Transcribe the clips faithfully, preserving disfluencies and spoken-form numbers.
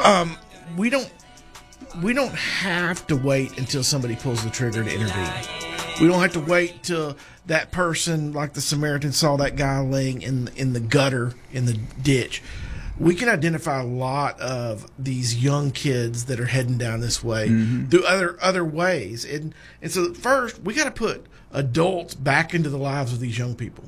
Um, we don't we don't have to wait until somebody pulls the trigger to intervene. We don't have to wait till that person, like the Samaritan, saw that guy laying in in the gutter in the ditch. We can identify a lot of these young kids that are heading down this way mm-hmm. through other other ways. And and so first, we got to put adults back into the lives of these young people.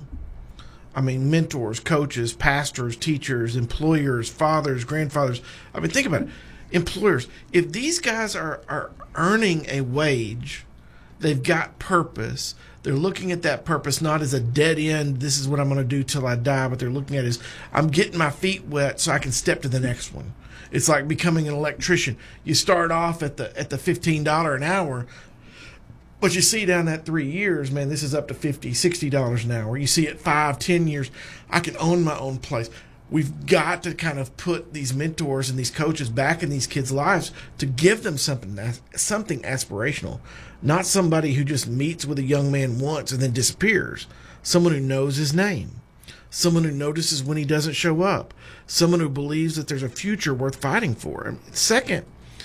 I mean, mentors, coaches, pastors, teachers, employers, fathers, grandfathers. I mean, think about it. Employers, if these guys are, are earning a wage, they've got purpose. They're looking at that purpose not as a dead end, this is what I'm going to do till I die, but they're looking at it as, I'm getting my feet wet so I can step to the next one. It's like becoming an electrician. You start off at the at the fifteen dollars an hour, but you see down that three years, man, this is up to fifty dollars, sixty dollars an hour. You see at five, ten years, I can own my own place. We've got to kind of put these mentors and these coaches back in these kids' lives to give them something something aspirational. Not somebody who just meets with a young man once and then disappears. Someone who knows his name. Someone who notices when he doesn't show up. Someone who believes that there's a future worth fighting for. Second,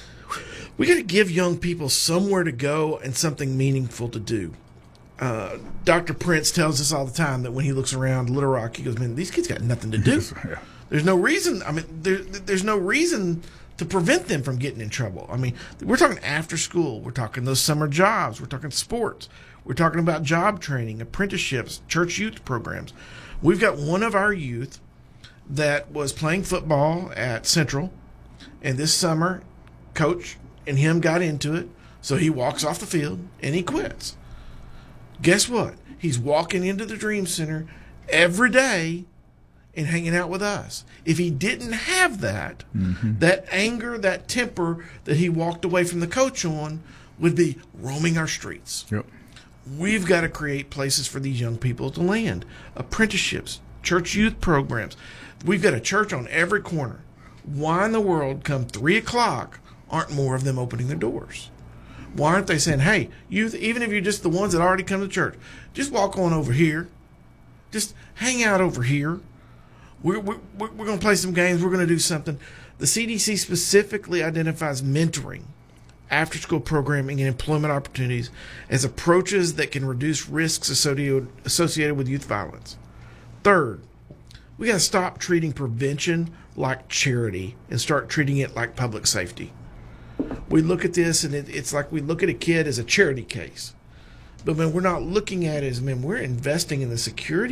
we got to give young people somewhere to go and something meaningful to do. Uh, Doctor Prince tells us all the time that when he looks around Little Rock, he goes, man, these kids got nothing to do. Yeah. There's no reason. I mean, there, there's no reason to prevent them from getting in trouble. I mean, we're talking after school. We're talking those summer jobs. We're talking sports. We're talking about job training, apprenticeships, church youth programs. We've got one of our youth that was playing football at Central, and this summer, coach and him got into it, so he walks off the field and he quits. Guess what? He's walking into the Dream Center every day and hanging out with us. If he didn't have that, mm-hmm. that anger, that temper that he walked away from the coach on would be roaming our streets. Yep. We've got to create places for these young people to land. Apprenticeships, church youth programs. We've got a church on every corner. Why in the world, come three o'clock, aren't more of them opening their doors? Why aren't they saying, hey, youth, even if you're just the ones that already come to church, just walk on over here. Just hang out over here. We're, we're, we're going to play some games. We're going to do something. The C D C specifically identifies mentoring, after-school programming, and employment opportunities as approaches that can reduce risks associated, associated with youth violence. Third, we got to stop treating prevention like charity and start treating it like public safety. We look at this, and it, it's like we look at a kid as a charity case. But, man, we're not looking at it as, man, we're investing in the security